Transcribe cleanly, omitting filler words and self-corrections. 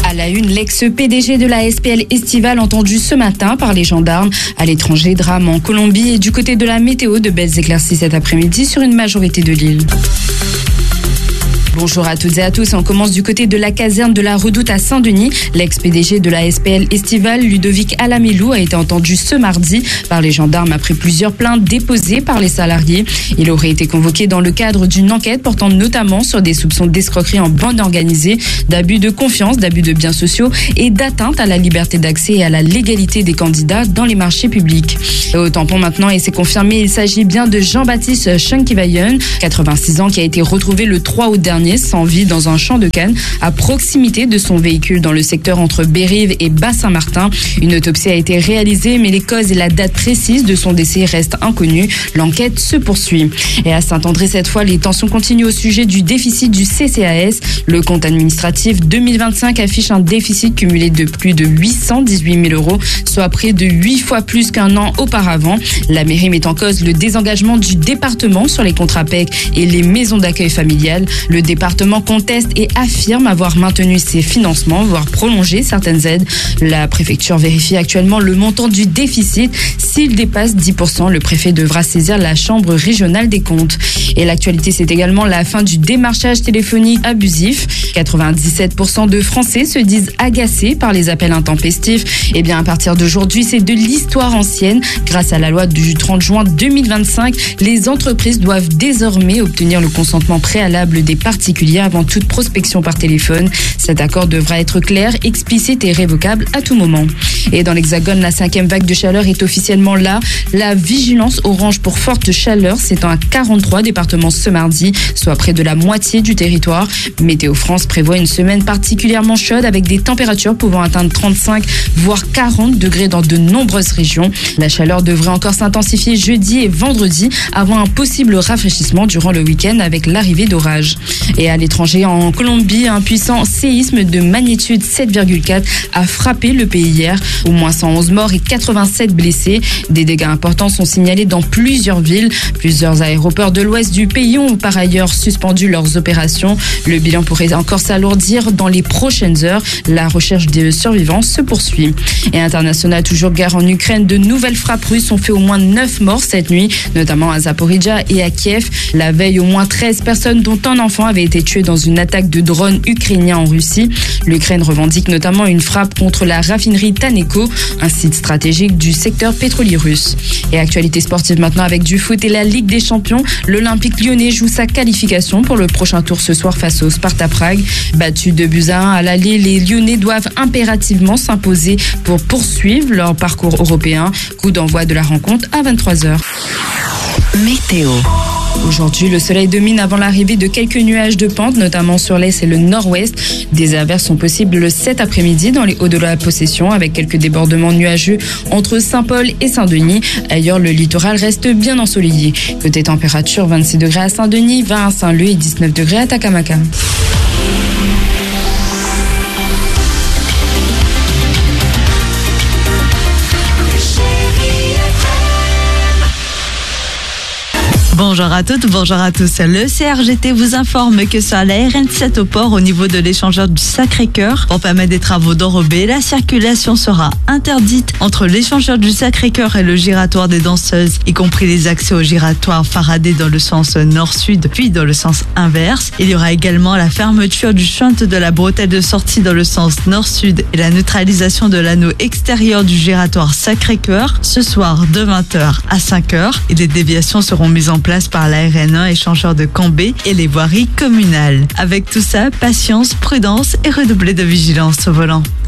À la une, l'ex-PDG de la SPL Estivale entendu ce matin par les gendarmes. À l'étranger, drame en Colombie et du côté de la météo, de belles éclaircies cet après-midi sur une majorité de l'île. Bonjour à toutes et à tous. On commence du côté de la caserne de la Redoute à Saint-Denis. L'ex-PDG de la SPL Estivale, Ludovic Alamilou, a été entendu ce mardi par les gendarmes après plusieurs plaintes déposées par les salariés. Il aurait été convoqué dans le cadre d'une enquête portant notamment sur des soupçons d'escroquerie en bande organisée, d'abus de confiance, d'abus de biens sociaux et d'atteinte à la liberté d'accès et à la légalité des candidats dans les marchés publics. Au tampon maintenant, et c'est confirmé, il s'agit bien de Jean-Baptiste Chunkivayen, 86 ans, qui a été retrouvé le 3 août dernier sans vie dans un champ de canne à proximité de son véhicule dans le secteur entre Bérive et Bas-Saint-Martin. Une autopsie a été réalisée, mais les causes et la date précise de son décès restent inconnues. L'enquête se poursuit. Et à Saint-André, cette fois, les tensions continuent au sujet du déficit du CCAS. Le compte administratif 2025 affiche un déficit cumulé de plus de 818 000 euros, soit près de 8 fois plus qu'un an auparavant. La mairie met en cause le désengagement du département sur les contrats PEC et les maisons d'accueil familiales. Le département conteste et affirme avoir maintenu ses financements, voire prolongé certaines aides. La préfecture vérifie actuellement le montant du déficit. S'il dépasse 10%, le préfet devra saisir la chambre régionale des comptes. Et l'actualité, c'est également la fin du démarchage téléphonique abusif. 97% de Français se disent agacés par les appels intempestifs. Et bien, à partir d'aujourd'hui, c'est de l'histoire ancienne. Grâce à la loi du 30 juin 2025, les entreprises doivent désormais obtenir le consentement préalable des particuliers avant toute prospection par téléphone. Cet accord devra être clair, explicite et révocable à tout moment. Et dans l'Hexagone, la 5e vague de chaleur est officiellement là. La vigilance orange pour forte chaleur s'étend à 43 départements ce mardi, soit près de la moitié du territoire. Météo France prévoit une semaine particulièrement chaude avec des températures pouvant atteindre 35 voire 40 degrés dans de nombreuses régions. La chaleur devrait encore s'intensifier jeudi et vendredi avant un possible rafraîchissement durant le week-end avec l'arrivée d'orages. Et à l'étranger, en Colombie, un puissant séisme de magnitude 7,4 a frappé le pays hier. Au moins 111 morts et 87 blessés. Des dégâts importants sont signalés dans plusieurs villes. Plusieurs aéroports de l'ouest du pays ont par ailleurs suspendu leurs opérations. Le bilan pourrait encore s'alourdir dans les prochaines heures. La recherche des survivants se poursuit. Et international, toujours guerre en Ukraine, de nouvelles frappes russes ont fait au moins 9 morts cette nuit, notamment à Zaporijia et à Kiev. La veille, au moins 13 personnes, dont un enfant, avaient été tuées dans une attaque de drones ukrainiens en Russie. L'Ukraine revendique notamment une frappe contre la raffinerie Taneko, un site stratégique du secteur pétrolier russe. Et actualité sportive maintenant avec du foot et la Ligue des Champions. L'Olympique lyonnais joue sa qualification pour le prochain tour ce soir face au Sparta Prague. Battus 2-1 à l'aller, les Lyonnais doivent impérativement s'imposer pour poursuivre leur parcours européen. Coup d'envoi de la rencontre à 23h. Météo. Aujourd'hui, le soleil domine avant l'arrivée de quelques nuages de pente, notamment sur l'est et le nord-ouest. Des averses sont possibles cet après-midi dans les Hauts de la Possession, avec quelques débordements nuageux entre Saint-Paul et Saint-Denis. Ailleurs, le littoral reste bien ensoleillé. Côté température, 26 degrés à Saint-Denis, 20 à Saint-Leu et 19 degrés à Takamaka. Bonjour à toutes, bonjour à tous. Le CRGT vous informe que sur la RN7 au port, au niveau de l'échangeur du Sacré-Cœur, pour permettre des travaux d'enrobé, la circulation sera interdite entre l'échangeur du Sacré-Cœur et le giratoire des Danseuses, y compris les accès au giratoire Faraday dans le sens nord-sud, puis dans le sens inverse. Il y aura également la fermeture du shunt de la bretelle de sortie dans le sens nord-sud et la neutralisation de l'anneau extérieur du giratoire Sacré-Cœur ce soir de 20h à 5h, et des déviations seront mises en place par la RN1 échangeur de Cambé et les voiries communales. Avec tout ça, patience, prudence et redoubler de vigilance au volant.